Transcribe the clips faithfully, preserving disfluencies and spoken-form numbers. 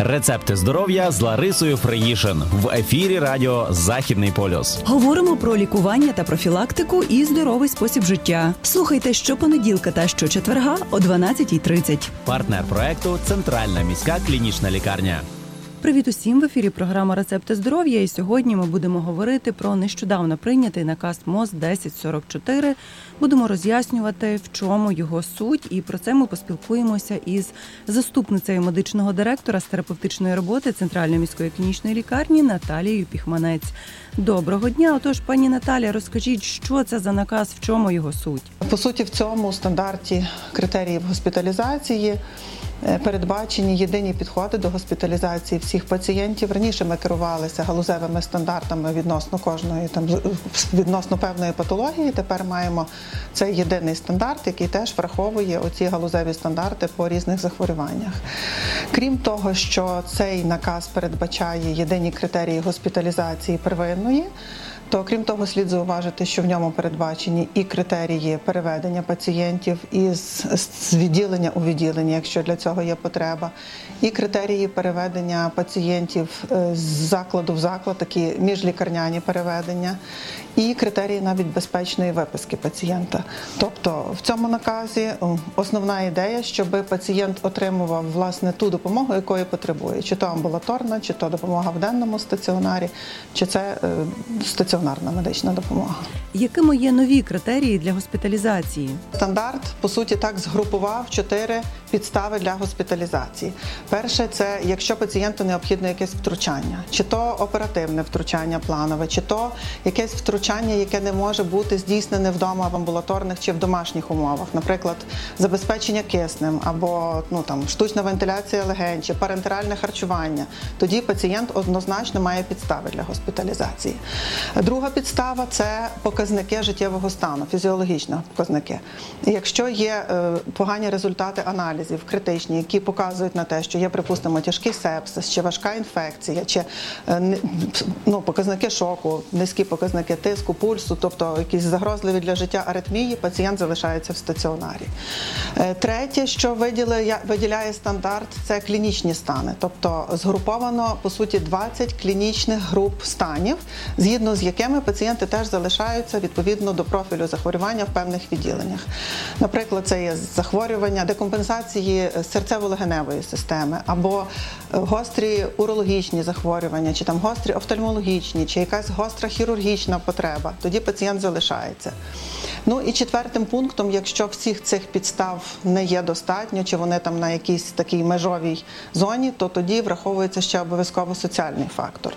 Рецепти здоров'я з Ларисою Фриїшин. В ефірі радіо «Західний полюс». Говоримо про лікування та профілактику і здоровий спосіб життя. Слухайте щопонеділка та щочетверга о дванадцятій тридцять. Партнер проекту – Центральна міська клінічна лікарня. Привіт усім! В ефірі програма «Рецепти здоров'я». І сьогодні ми будемо говорити про нещодавно прийнятий наказ МОЗ десять сорок чотири. Будемо роз'яснювати, в чому його суть. І про це ми поспілкуємося із заступницею медичного директора з терапевтичної роботи Центральної міської клінічної лікарні Наталією Піхманець. Доброго дня! Отож, пані Наталя, розкажіть, що це за наказ, в чому його суть? По суті, в цьому стандарті критеріїв госпіталізації передбачені єдині підходи до госпіталізації всіх пацієнтів. Раніше ми керувалися галузевими стандартами відносно кожної, там, відносно певної патології. Тепер маємо цей єдиний стандарт, який теж враховує оці галузеві стандарти по різних захворюваннях. Крім того, що цей наказ передбачає єдині критерії госпіталізації первинної, то, крім того, слід зауважити, що в ньому передбачені і критерії переведення пацієнтів із з відділення у відділення, якщо для цього є потреба, і критерії переведення пацієнтів з закладу в заклад, такі міжлікарняні переведення, і критерії навіть безпечної виписки пацієнта. Тобто в цьому наказі основна ідея, щоб пацієнт отримував, власне, ту допомогу, якої потребує. Чи то амбулаторна, чи то допомога в денному стаціонарі, чи це стаціонарна медична допомога. Якими є нові критерії для госпіталізації? Стандарт, по суті, так згрупував чотири підстави для госпіталізації. Перше – це якщо пацієнту необхідно якесь втручання. Чи то оперативне втручання планове, чи то якесь втручання, яке не може бути здійснене вдома в амбулаторних чи в домашніх умовах. Наприклад, забезпечення киснем, або ну, там, штучна вентиляція легень, чи парентеральне харчування. Тоді пацієнт однозначно має підстави для госпіталізації. Друга підстава – це показники життєвого стану, фізіологічні показники. Якщо є е, погані результати аналізів, критичні, які показують на те, що є, припустимо, тяжкий сепсис, чи важка інфекція, чи е, ну, показники шоку, низькі показники тиску, пульсу, тобто якісь загрозливі для життя аритмії, пацієнт залишається в стаціонарі. Е, третє, що виділяє, виділяє стандарт – це клінічні стани. Тобто згруповано, по суті, двадцять клінічних груп станів, згідно з якими пацієнти теж залишаються відповідно до профілю захворювання в певних відділеннях. Наприклад, це є захворювання, декомпенсації серцево-легеневої системи, або гострі урологічні захворювання, чи там гострі офтальмологічні, чи якась гостра хірургічна потреба. Тоді пацієнт залишається. Ну і четвертим пунктом, якщо всіх цих підстав не є достатньо, чи вони там на якійсь такій межовій зоні, то тоді враховується ще обов'язково соціальний фактор.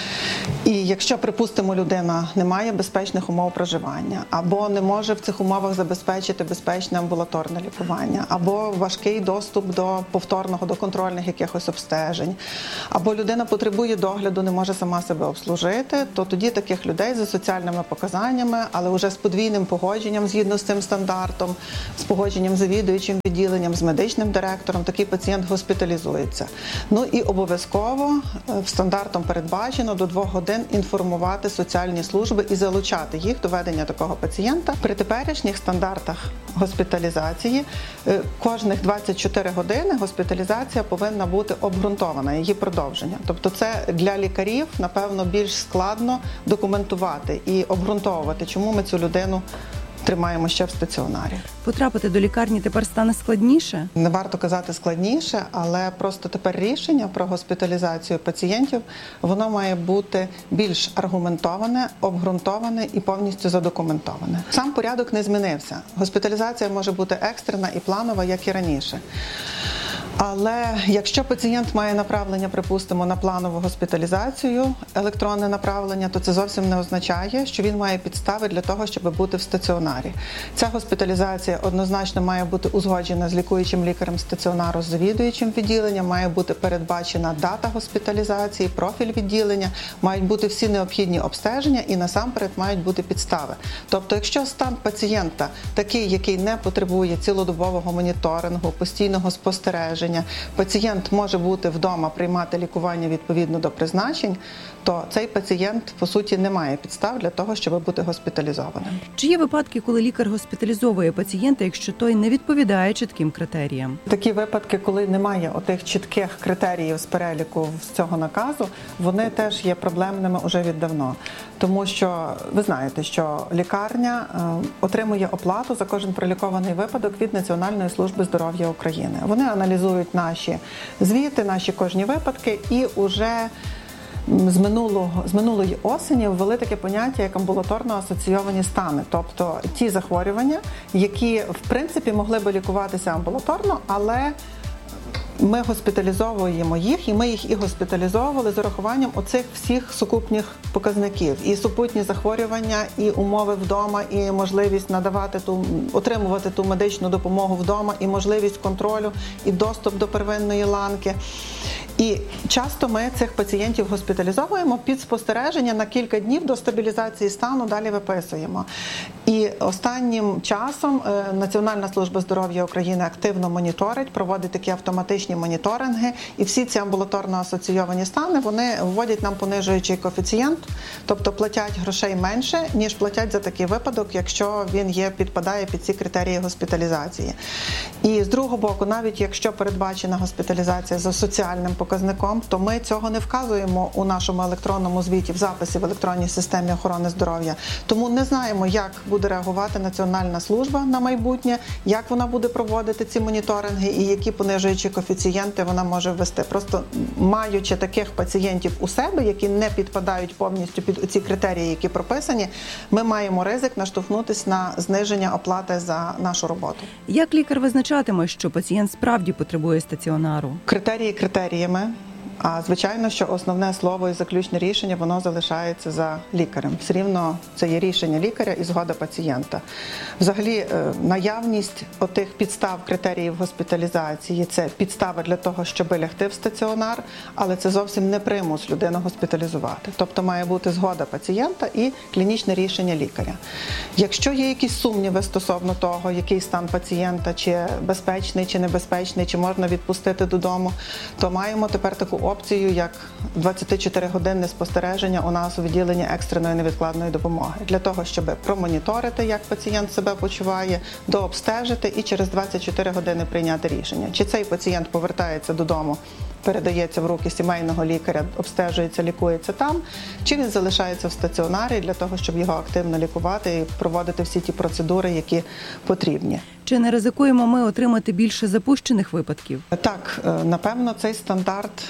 І якщо, припустимо, людина не має безпечних умов проживання, або не може в цих умовах забезпечити безпечне амбулаторне лікування, або важкий доступ до повторного, до контрольних якихось обстежень, або людина потребує догляду, не може сама себе обслужити, то тоді таких людей за соціальними показаннями, але вже з подвійним погодженням згідно з цим стандартом, з погодженням завідуючим відділенням, з медичним директором, такий пацієнт госпіталізується. Ну і обов'язково в стандартом передбачено до двох годин інформувати соціальні служби і залучати їх до ведення такого пацієнта. При теперішніх стандартах госпіталізації кожних двадцять чотири години госпіталізація повинна бути обґрунтована, її продовження. Тобто це для лікарів, напевно, більш складно документувати і обґрунтовувати, чому ми цю людину тримаємо ще в стаціонарі. Потрапити до лікарні тепер стане складніше? Не варто казати складніше, але просто тепер рішення про госпіталізацію пацієнтів, воно має бути більш аргументоване, обґрунтоване і повністю задокументоване. Сам порядок не змінився. Госпіталізація може бути екстрена і планова, як і раніше. Але якщо пацієнт має направлення, припустимо, на планову госпіталізацію, електронне направлення, то це зовсім не означає, що він має підстави для того, щоб бути в стаціонарі. Ця госпіталізація однозначно має бути узгоджена з лікуючим лікарем стаціонару, з завідуючим відділенням, має бути передбачена дата госпіталізації, профіль відділення, мають бути всі необхідні обстеження і насамперед мають бути підстави. Тобто, якщо стан пацієнта такий, який не потребує цілодобового моніторингу, постійного спостереження, спостереження, пацієнт може бути вдома, приймати лікування відповідно до призначень, то цей пацієнт, по суті, не має підстав для того, щоб бути госпіталізованим. Чи є випадки, коли лікар госпіталізовує пацієнта, якщо той не відповідає чітким критеріям? Такі випадки, коли немає отих чітких критеріїв з переліку з цього наказу, вони теж є проблемними уже віддавно. Тому що ви знаєте, що лікарня е, отримує оплату за кожен пролікований випадок від Національної служби здоров'я України. Вони аналізують наші звіти, наші кожні випадки і уже з минулого з минулої осені ввели таке поняття, як амбулаторно асоційовані стани, тобто ті захворювання, які в принципі могли би лікуватися амбулаторно, але ми госпіталізовуємо їх, і ми їх і госпіталізовували з урахуванням оцих всіх сукупних показників. І супутні захворювання, і умови вдома, і можливість надавати ту, отримувати ту медичну допомогу вдома, і можливість контролю, і доступ до первинної ланки. І часто ми цих пацієнтів госпіталізовуємо під спостереження на кілька днів до стабілізації стану, далі виписуємо. І останнім часом Національна служба здоров'я України активно моніторить, проводить такі автоматичні моніторинги, і всі ці амбулаторно асоційовані стани, вони вводять нам понижуючий коефіцієнт, тобто платять грошей менше, ніж платять за такий випадок, якщо він є, підпадає під ці критерії госпіталізації. І з другого боку, навіть якщо передбачена госпіталізація за соціальним показником, то ми цього не вказуємо у нашому електронному звіті, в записі в електронній системі охорони здоров'я. Тому не знаємо, як буде реагувати Національна служба на майбутнє, як вона буде проводити ці моніторинги і які понижуючі коефіцієнти вона може ввести. Просто маючи таких пацієнтів у себе, які не підпадають повністю під ці критерії, які прописані, ми маємо ризик наштовхнутися на зниження оплати за нашу роботу. Як лікар визначатиме, що пацієнт справді потребує стаціонару? Критерії критеріями. А звичайно, що основне слово і заключне рішення, воно залишається за лікарем. Все рівно це є рішення лікаря і згода пацієнта. Взагалі, наявність отих підстав, критеріїв госпіталізації – це підстава для того, щоб лягти в стаціонар, але це зовсім не примус людину госпіталізувати. Тобто має бути згода пацієнта і клінічне рішення лікаря. Якщо є якісь сумніви стосовно того, який стан пацієнта, чи безпечний, чи небезпечний, чи можна відпустити додому, то маємо тепер таку опцію, як двадцятичотиригодинне спостереження у нас у відділенні екстреної невідкладної допомоги. Для того, щоб промоніторити, як пацієнт себе почуває, дообстежити і через двадцять чотири години прийняти рішення. Чи цей пацієнт повертається додому, передається в руки сімейного лікаря, обстежується, лікується там, чи він залишається в стаціонарі для того, щоб його активно лікувати і проводити всі ті процедури, які потрібні. Чи не ризикуємо ми отримати більше запущених випадків? Так, напевно, цей стандарт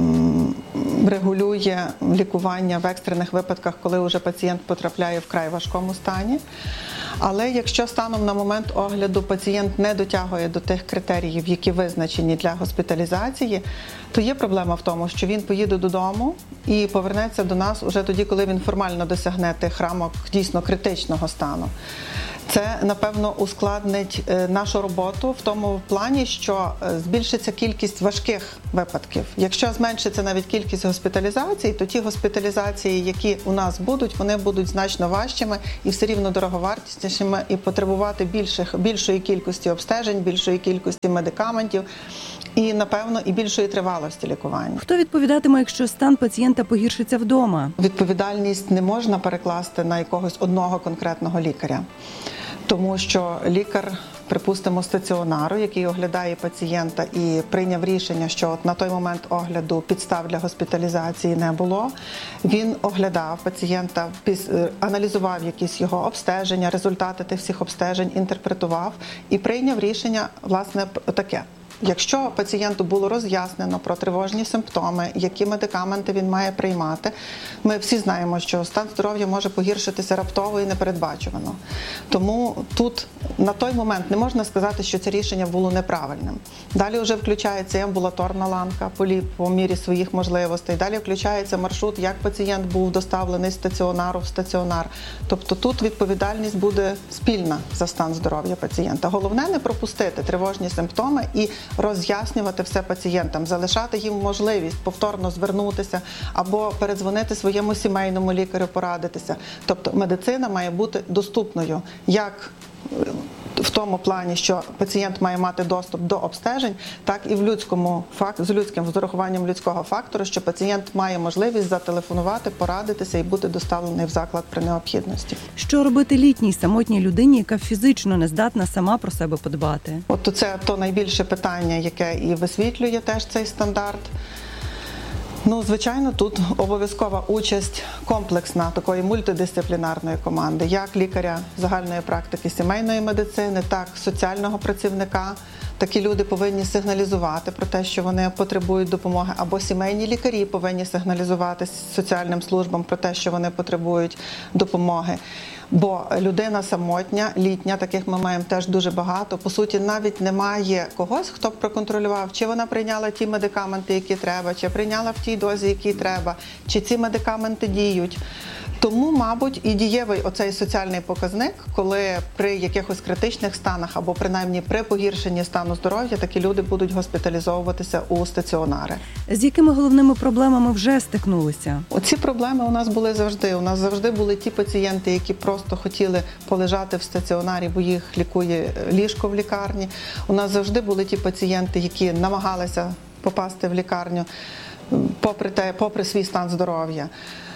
регулює лікування в екстрених випадках, коли вже пацієнт потрапляє в вкрай важкому стані. Але якщо станом на момент огляду пацієнт не дотягує до тих критеріїв, які визначені для госпіталізації, то є проблема в тому, що він поїде додому і повернеться до нас уже тоді, коли він формально досягне тих рамок дійсно критичного стану. Це, напевно, ускладнить нашу роботу в тому плані, що збільшиться кількість важких випадків. Якщо зменшиться навіть кількість госпіталізацій, то ті госпіталізації, які у нас будуть, вони будуть значно важчими і все рівно дороговартіснішими, і потребувати більших, більшої кількості обстежень, більшої кількості медикаментів і, напевно, і більшої тривалості лікування. Хто відповідатиме, якщо стан пацієнта погіршиться вдома? Відповідальність не можна перекласти на якогось одного конкретного лікаря. Тому що лікар, припустимо, стаціонару, який оглядає пацієнта і прийняв рішення, що от на той момент огляду підстав для госпіталізації не було, він оглядав пацієнта, аналізував якісь його обстеження, результати тих всіх обстежень, інтерпретував і прийняв рішення, власне, таке. Якщо пацієнту було роз'яснено про тривожні симптоми, які медикаменти він має приймати, ми всі знаємо, що стан здоров'я може погіршитися раптово і непередбачувано. Тому тут на той момент не можна сказати, що це рішення було неправильним. Далі вже включається і амбулаторна ланка по мірі своїх можливостей. Далі включається маршрут, як пацієнт був доставлений з стаціонару в стаціонар. Тобто тут відповідальність буде спільна за стан здоров'я пацієнта. Головне не пропустити тривожні симптоми і роз'яснювати все пацієнтам, залишати їм можливість повторно звернутися або передзвонити своєму сімейному лікарю, порадитися. Тобто медицина має бути доступною як в тому плані, що пацієнт має мати доступ до обстежень, так і в людському з людським з урахуванням людського фактору, що пацієнт має можливість зателефонувати, порадитися і бути доставлений в заклад при необхідності. Що робити літній самотній людині, яка фізично не здатна сама про себе подбати? От це то найбільше питання, яке і висвітлює теж цей стандарт. Ну, звичайно, тут обов'язкова участь комплексна такої мультидисциплінарної команди, як лікаря загальної практики сімейної медицини, так і соціального працівника. Такі люди повинні сигналізувати про те, що вони потребують допомоги, або сімейні лікарі повинні сигналізувати соціальним службам про те, що вони потребують допомоги. Бо людина самотня, літня, таких ми маємо теж дуже багато. По суті, навіть немає когось, хто б проконтролював, чи вона прийняла ті медикаменти, які треба, чи прийняла в тій дозі, які треба, чи ці медикаменти діють. Тому, мабуть, і дієвий оцей соціальний показник, коли при якихось критичних станах або принаймні при погіршенні стану здоров'я такі люди будуть госпіталізовуватися у стаціонари. З якими головними проблемами вже стикнулися? Оці проблеми у нас були завжди. У нас завжди були ті пацієнти, які просто хотіли полежати в стаціонарі, бо їх лікує ліжко в лікарні. У нас завжди були ті пацієнти, які намагалися попасти в лікарню попри те, попри свій стан здоров'я.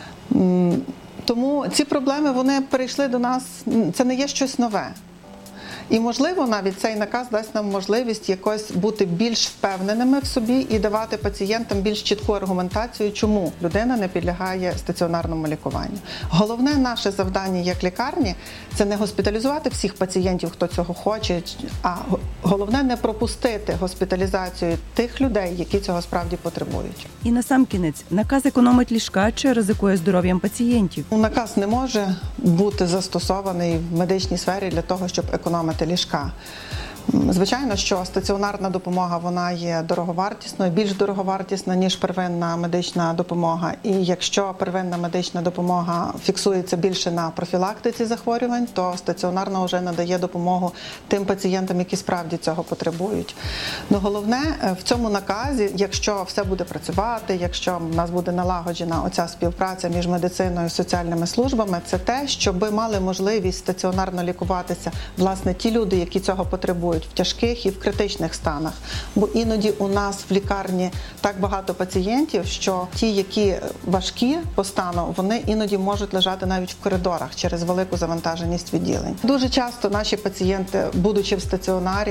Тому ці проблеми, вони перейшли до нас, це не є щось нове. І, можливо, навіть цей наказ дасть нам можливість якось бути більш впевненими в собі і давати пацієнтам більш чітку аргументацію, чому людина не підлягає стаціонарному лікуванню. Головне наше завдання як лікарні – це не госпіталізувати всіх пацієнтів, хто цього хоче, а головне не пропустити госпіталізацію тих людей, які цього справді потребують. І насамкінець, наказ економить ліжка чи ризикує здоров'ям пацієнтів? Наказ не може бути застосований в медичній сфері для того, щоб економити ліжка. Звичайно, що стаціонарна допомога, вона є дороговартісною, більш дороговартісна, ніж первинна медична допомога. І якщо первинна медична допомога фіксується більше на профілактиці захворювань, то стаціонарна вже надає допомогу тим пацієнтам, які справді цього потребують. Но головне в цьому наказі, якщо все буде працювати, якщо в нас буде налагоджена оця співпраця між медициною і соціальними службами, це те, щоб мали можливість стаціонарно лікуватися, власне, ті люди, які цього потребують, в тяжких і в критичних станах. Бо іноді у нас в лікарні так багато пацієнтів, що ті, які важкі по стану, вони іноді можуть лежати навіть в коридорах через велику завантаженість відділень. Дуже часто наші пацієнти, будучи в стаціонарі,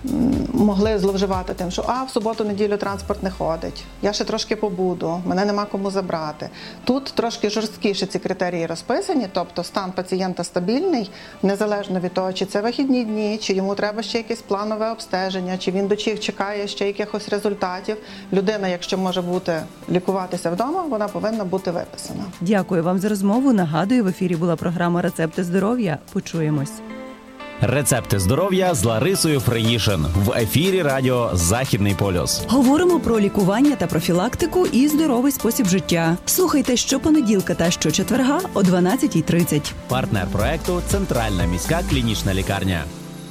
могли зловживати тим, що а, в суботу-неділю транспорт не ходить, я ще трошки побуду, мене нема кому забрати. Тут трошки жорсткіше ці критерії розписані, тобто стан пацієнта стабільний, незалежно від того, чи це вихідні дні, чи йому треба ще якесь планове обстеження, чи він дочих чекає ще якихось результатів. Людина, якщо може бути лікуватися вдома, вона повинна бути виписана. Дякую вам за розмову. Нагадую, в ефірі була програма «Рецепти здоров'я». Почуємось. Рецепти здоров'я з Ларисою Фреїшин в ефірі радіо «Західний полюс». Говоримо про лікування та профілактику і здоровий спосіб життя. Слухайте щопонеділка та щочетверга о дванадцятій тридцять. Партнер проекту «Центральна міська клінічна лікарня».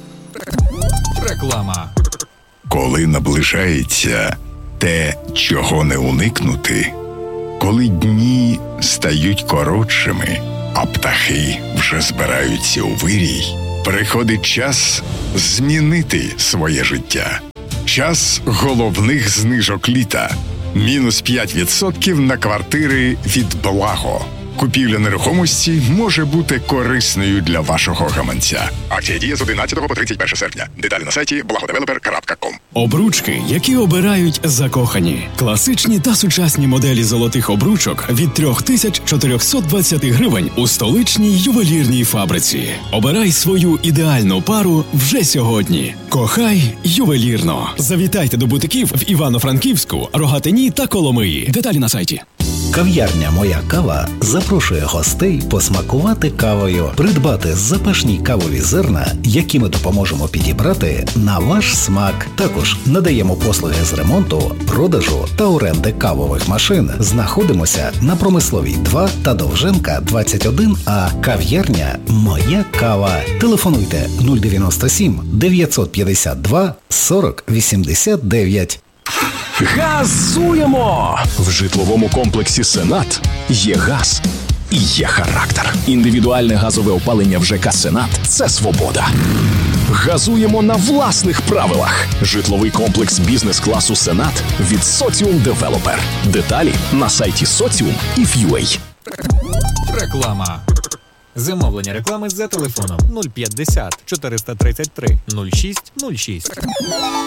Реклама. Коли наближається те, чого не уникнути, коли дні стають коротшими, а птахи вже збираються у вирій, приходить час змінити своє життя. Час головних знижок літа. Мінус п'ять відсотків на квартири від Благо. Купівля нерухомості може бути корисною для вашого гаманця. Акція діє з одинадцятого по тридцять перше серпня. Деталі на сайті благодевелопер крапка ком. Обручки, які обирають закохані. Класичні та сучасні моделі золотих обручок від три тисячі чотириста двадцять гривень у столичній ювелірній фабриці. Обирай свою ідеальну пару вже сьогодні. Кохай ювелірно. Завітайте до бутиків в Івано-Франківську, Рогатині та Коломиї. Деталі на сайті. Кав'ярня «Моя кава» запрошує гостей посмакувати кавою, придбати запашні кавові зерна, які ми допоможемо підібрати на ваш смак. Також надаємо послуги з ремонту, продажу та оренди кавових машин. Знаходимося на Промисловій два та Довженка двадцять один А. Кав'ярня «Моя кава». Телефонуйте нуль дев'яносто сім дев'ятсот п'ятдесят два сорок вісімдесят дев'ять. Газуємо! В житловому комплексі «Сенат» є газ. і є характер. Індивідуальне газове опалення в ЖК «Сенат» – це свобода. Газуємо на власних правилах. Житловий комплекс бізнес-класу «Сенат» від Соціум Девелопер. Деталі на сайті соціум і ф'юей. Реклама. Замовлення реклами за телефоном нуль п'ятдесят чотириста тридцять три нуль шість нуль шість.